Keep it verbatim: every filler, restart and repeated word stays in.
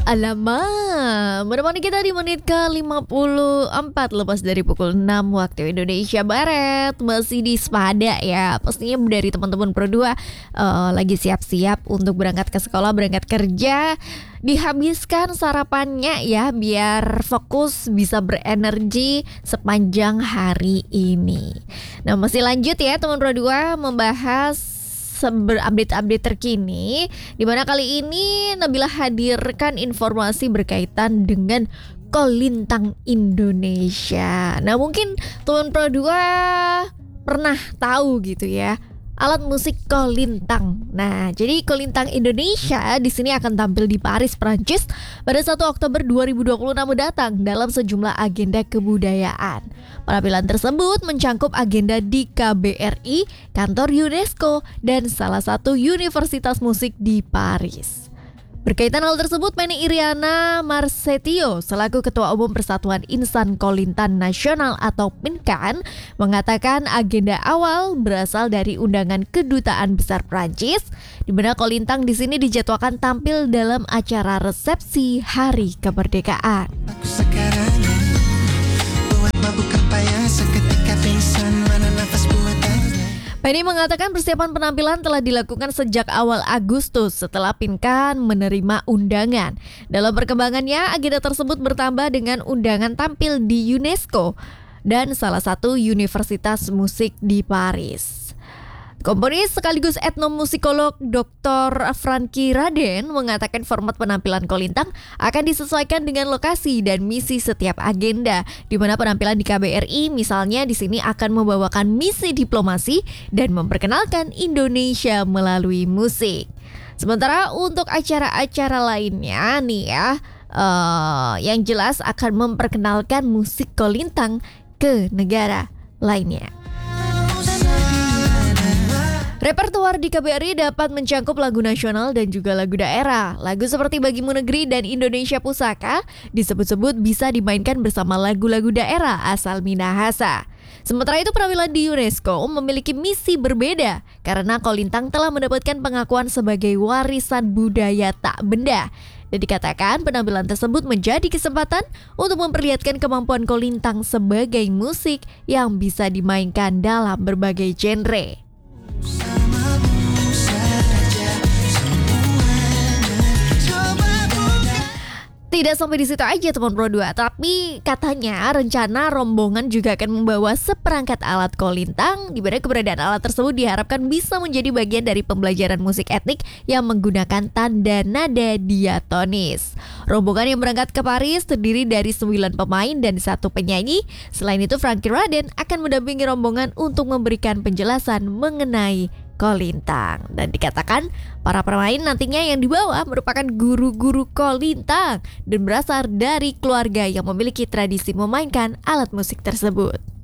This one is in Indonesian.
Alamak, menemani kita di menit ke lima puluh empat lepas dari pukul enam waktu Indonesia Barat. Masih di Spada ya. Pastinya dari teman-teman Pro dua uh, lagi siap-siap untuk berangkat ke sekolah, berangkat kerja. Dihabiskan sarapannya ya biar fokus, bisa berenergi sepanjang hari ini. Nah, masih lanjut ya teman Pro dua membahas update-update terkini, di mana kali ini Nabila hadirkan informasi berkaitan dengan Kolintang Indonesia. Nah, mungkin teman Pro dua pernah tahu gitu ya alat musik kolintang. Nah, jadi Kolintang Indonesia di sini akan tampil di Paris, Prancis pada satu Oktober dua ribu dua puluh enam mendatang dalam sejumlah agenda kebudayaan. Penampilan tersebut mencangkup agenda di K B R I, kantor UNESCO, dan salah satu universitas musik di Paris. Berkaitan hal tersebut, Penny Iriana Marsetio selaku Ketua Umum Persatuan Insan Kolintang Nasional atau PINKAN mengatakan agenda awal berasal dari undangan Kedutaan Besar Prancis, di mana Kolintang di sini dijadwalkan tampil dalam acara resepsi Hari Kemerdekaan. Penny mengatakan persiapan penampilan telah dilakukan sejak awal Agustus setelah PINKAN menerima undangan. Dalam perkembangannya, agenda tersebut bertambah dengan undangan tampil di UNESCO dan salah satu universitas musik di Paris. Komponis sekaligus etnomusikolog doktor Franky Raden mengatakan format penampilan Kolintang akan disesuaikan dengan lokasi dan misi setiap agenda, di mana penampilan di K B R I misalnya di sini akan membawakan misi diplomasi dan memperkenalkan Indonesia melalui musik. Sementara untuk acara-acara lainnya nih ya, uh, yang jelas akan memperkenalkan musik Kolintang ke negara lainnya. Repertuar di K B R I dapat mencangkup lagu nasional dan juga lagu daerah. Lagu seperti Bagimu Negeri dan Indonesia Pusaka disebut-sebut bisa dimainkan bersama lagu-lagu daerah asal Minahasa. Sementara itu, penampilan di UNESCO memiliki misi berbeda karena Kolintang telah mendapatkan pengakuan sebagai warisan budaya tak benda. Dan dikatakan penampilan tersebut menjadi kesempatan untuk memperlihatkan kemampuan Kolintang sebagai musik yang bisa dimainkan dalam berbagai genre. Tidak sampai di situ aja teman Pro dua, tapi katanya rencana rombongan juga akan membawa seperangkat alat kolintang, di mana keberadaan alat tersebut diharapkan bisa menjadi bagian dari pembelajaran musik etnik yang menggunakan tanda nada diatonis. Rombongan yang berangkat ke Paris terdiri dari sembilan pemain dan satu penyanyi. Selain itu, Franky Raden akan mendampingi rombongan untuk memberikan penjelasan mengenai kolintang. Dan dikatakan para pemain nantinya yang dibawa merupakan guru-guru kolintang dan berasal dari keluarga yang memiliki tradisi memainkan alat musik tersebut.